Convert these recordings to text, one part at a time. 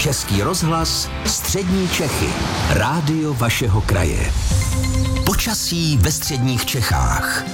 Český rozhlas, střední Čechy, rádio vašeho kraje. Počasí ve středních Čechách.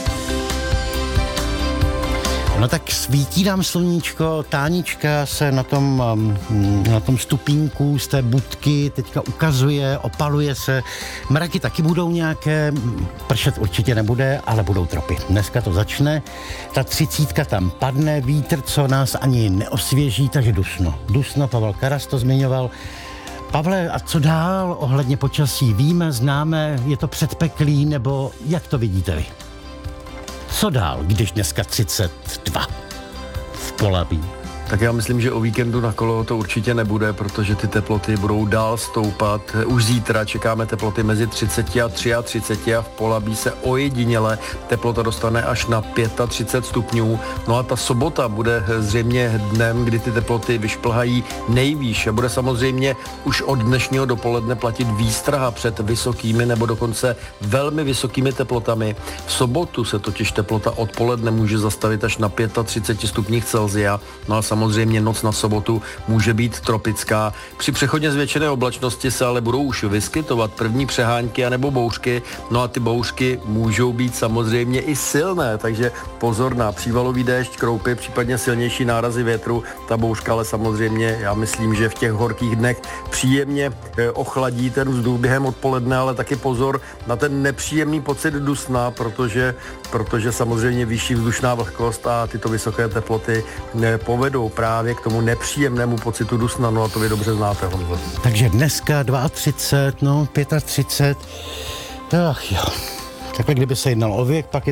No tak svítí nám sluníčko, Tánička se na tom stupínku z té budky teďka ukazuje, opaluje se. Mraky taky budou nějaké, pršet určitě nebude, ale budou tropy. Dneska to začne, ta 30 tam padne, vítr, co nás ani neosvěží, takže dusno, Pavel Karas to zmiňoval. Pavle, a co dál ohledně počasí? Víme, známe, je to předpeklý, nebo jak to vidíte vy? Co dál, když dneska 32 v Polabí? Tak já myslím, že o víkendu na kolo to určitě nebude, protože ty teploty budou dál stoupat. Už zítra čekáme teploty mezi 30 a 33 a v Polabí se ojediněle teplota dostane až na 35 stupňů. No a ta sobota bude zřejmě dnem, kdy ty teploty vyšplhají nejvýš a bude samozřejmě už od dnešního dopoledne platit výstraha před vysokými nebo dokonce velmi vysokými teplotami. V sobotu se totiž teplota odpoledne může zastavit až na 35 stupních Celsia. No a samozřejmě noc na sobotu může být tropická. Při přechodně zvětšené oblačnosti se ale budou už vyskytovat první přehánky anebo bouřky. No a ty bouřky můžou být samozřejmě i silné, takže pozor na přívalový déšť, kroupy, případně silnější nárazy větru. Ta bouřka ale samozřejmě, já myslím, že v těch horkých dnech příjemně ochladí ten vzduch během odpoledne, ale taky pozor na ten nepříjemný pocit dusna, protože samozřejmě vyšší vzdušná vlhkost a tyto vysoké teploty povedou právě k tomu nepříjemnému pocitu dusna, no a to vy dobře znáte, Honzo. Takže dneska 32, 35, ach jo. Takhle kdyby se jednal o věk, pak je